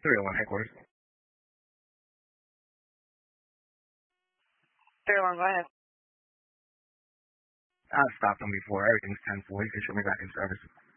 301 headquarters. 301, go ahead. I've stopped them before. Everything's 10-4. You can show me back in service.